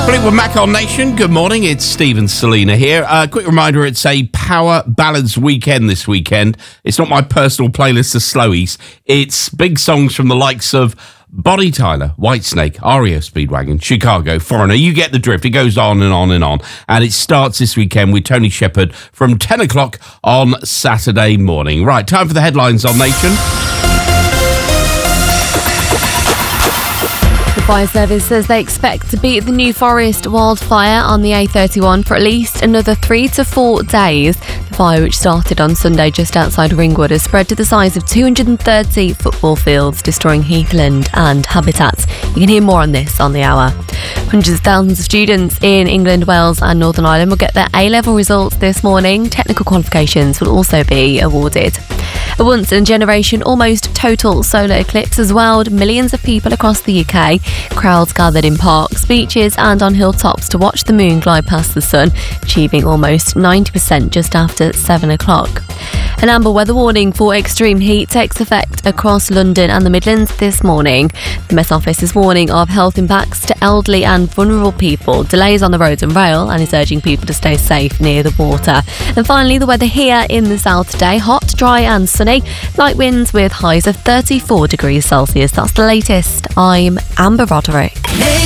Fleetwood Mac on Nation. Good morning. It's Stephen Selina here. Quick reminder, it's a Power Ballads weekend this weekend. It's not my personal playlist of slowies. It's big songs from the likes of Bonnie Tyler, Whitesnake, REO Speedwagon, Chicago, Foreigner. You get the drift. It goes on and on and on. And it starts this weekend with Tony Shepard from 10 o'clock on Saturday morning. Right, time for the headlines on Nation. The fire service says they expect to beat the New Forest wildfire on the A31 for at least another 3 to 4 days. The fire, which started on Sunday just outside Ringwood, has spread to the size of 230 football fields, destroying heathland and habitats. You can hear more on this on the hour. Hundreds of thousands of students in England, Wales and Northern Ireland will get their A-level results this morning. Technical qualifications will also be awarded. A once-in-a-generation, almost total solar eclipse has wowed millions of people across the UK. Crowds gathered in parks, beaches and on hilltops to watch the moon glide past the sun, achieving almost 90% just after 7 o'clock. An amber weather warning for extreme heat takes effect across London and the Midlands this morning. The Met Office is warning of health impacts to elderly and vulnerable people, delays on the roads and rail, and is urging people to stay safe near the water. And finally, the weather here in the south today: hot, dry and sunny. Light winds with highs of 34 degrees Celsius. That's the latest. I'm Amber Roderick.